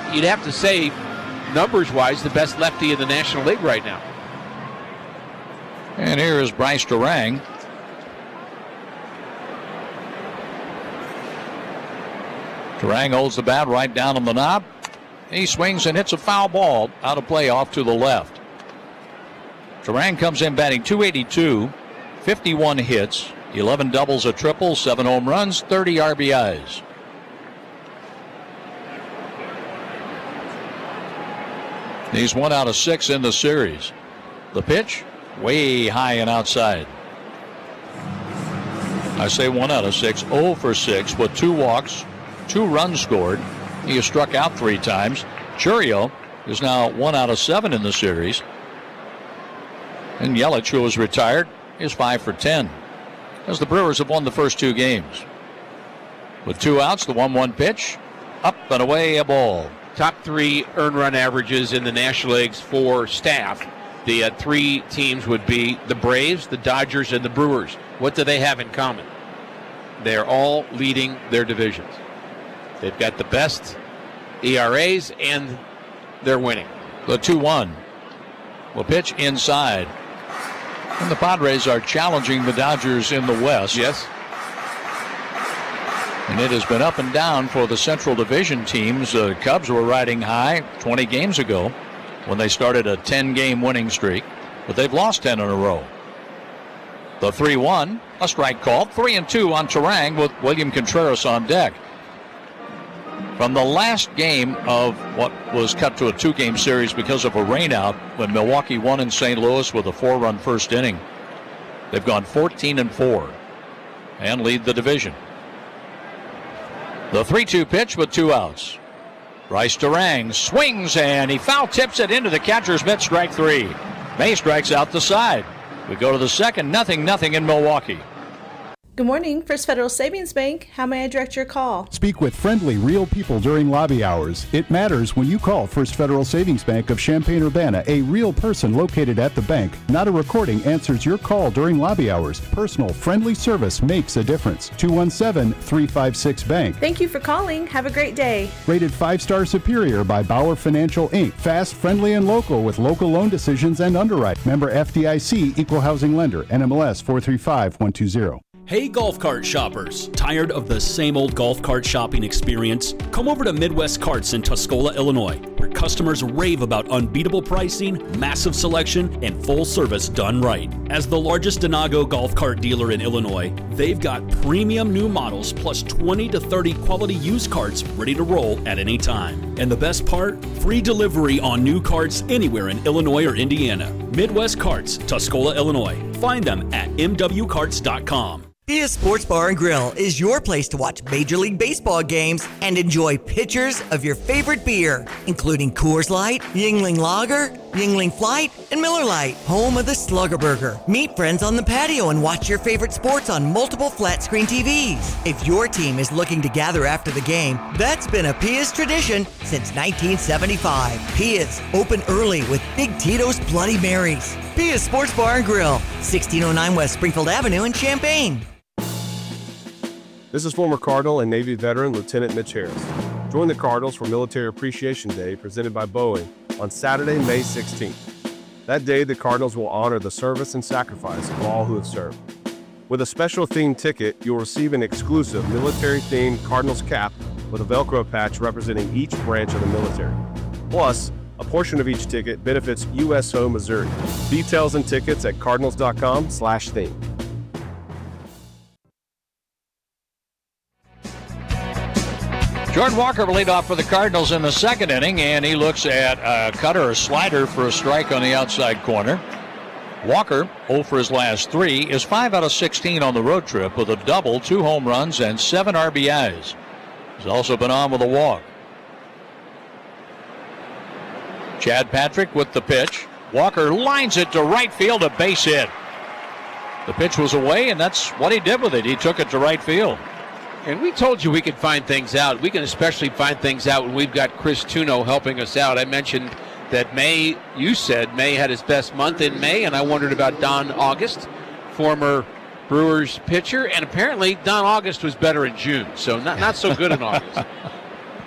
you'd have to say, numbers-wise, the best lefty in the National League right now. And here is Bryce Durang. Durang holds the bat right down on the knob. He swings and hits a foul ball out of play off to the left. Durang comes in batting .282, 51 hits, 11 doubles, a triple, 7 home runs, 30 RBIs. He's 1 out of 6 in the series. The pitch, way high and outside. I say 1 out of 6, 0 for 6 with 2 walks, 2 runs scored. He has struck out 3 times. Chourio is now 1 out of 7 in the series. And Yelich, who was retired, is 5 for 10. As the Brewers have won the first 2 games. With 2 outs, the 1-1 pitch, up and away, a ball. Top 3 earned run averages in the National Leagues for staff. The 3 teams would be the Braves, the Dodgers, and the Brewers. What do they have in common? They're all leading their divisions. They've got the best ERAs, and they're winning. The 2-1 will pitch inside. And the Padres are challenging the Dodgers in the West. Yes. And it has been up and down for the Central Division teams. The Cubs were riding high 20 games ago when they started a 10-game winning streak, but they've lost 10 in a row. The 3-1, a strike called. 3-2 on Turang with William Contreras on deck. From the last game of what was cut to a 2-game series because of a rainout when Milwaukee won in St. Louis with a 4-run first inning, they've gone 14-4 and lead the division. The 3-2 pitch with 2 outs. Bryce Durang swings and he foul tips it into the catcher's mitt, strike 3. May strikes out the side. We go to the second, 0-0 in Milwaukee. Good morning, First Federal Savings Bank. How may I direct your call? Speak with friendly, real people during lobby hours. It matters when you call First Federal Savings Bank of Champaign-Urbana. A real person located at the bank, not a recording, answers your call during lobby hours. Personal, friendly service makes a difference. 217-356-BANK. Thank you for calling. Have a great day. Rated 5-star superior by Bauer Financial, Inc. Fast, friendly, and local with local loan decisions and underwrite. Member FDIC, Equal Housing Lender, NMLS 435120. Hey golf cart shoppers, tired of the same old golf cart shopping experience? Come over to Midwest Carts in Tuscola, Illinois, where customers rave about unbeatable pricing, massive selection, and full service done right. As the largest Denago golf cart dealer in Illinois, they've got premium new models plus 20 to 30 quality used carts ready to roll at any time. And the best part? Free delivery on new carts anywhere in Illinois or Indiana. Midwest Carts, Tuscola, Illinois. Find them at mwcarts.com. Pia Sports Bar and Grill is your place to watch Major League Baseball games and enjoy pitchers of your favorite beer, including Coors Light, Yuengling Lager, Yuengling Flight, and Miller Lite, home of the Slugger Burger. Meet friends on the patio and watch your favorite sports on multiple flat-screen TVs. If your team is looking to gather after the game, that's been a Pia's tradition since 1975. Pia's, open early with Big Tito's Bloody Marys. Pia's Sports Bar and Grill, 1609 West Springfield Avenue in Champaign. This is former Cardinal and Navy veteran Lieutenant Mitch Harris. Join the Cardinals for Military Appreciation Day presented by Boeing on Saturday, May 16th. That day, the Cardinals will honor the service and sacrifice of all who have served. With a special themed ticket, you'll receive an exclusive military-themed Cardinals cap with a Velcro patch representing each branch of the military. Plus, a portion of each ticket benefits USO Missouri. Details and tickets at cardinals.com/theme. Jordan Walker will lead off for the Cardinals in the second inning, and he looks at a cutter or slider for a strike on the outside corner. Walker, 0 for his last 3, is 5 out of 16 on the road trip with a double, 2 home runs, and 7 RBIs. He's also been on with a walk. Chad Patrick with the pitch. Walker lines it to right field, a base hit. The pitch was away, and that's what he did with it. He took it to right field. And we told you we could find things out. We can especially find things out when we've got Chris Tuno helping us out. I mentioned that May, you said May had his best month in May, and I wondered about Don August, former Brewers pitcher, and apparently Don August was better in June, so not so good in August.